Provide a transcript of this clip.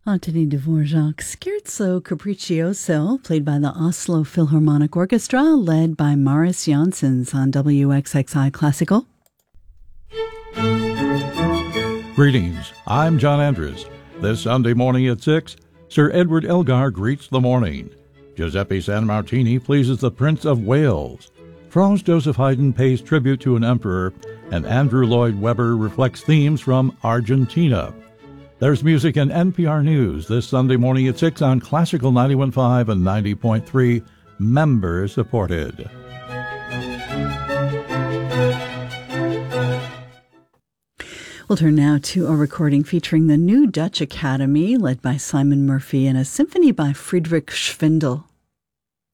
Anthony Dvorak, Scherzo Capriccioso, played by the Oslo Philharmonic Orchestra, led by Maris Janssens on WXXI Classical. Greetings, I'm John Andrews. This Sunday morning at 6, Sir Edward Elgar greets the morning. Giuseppe Sanmartini pleases the Prince of Wales. Franz Joseph Haydn pays tribute to an emperor, and Andrew Lloyd Webber reflects themes from Argentina. There's music and NPR News this Sunday morning at 6 on Classical 91.5 and 90.3, member supported. We'll turn now to a recording featuring the New Dutch Academy, led by Simon Murphy, and a symphony by Friedrich Schwindel.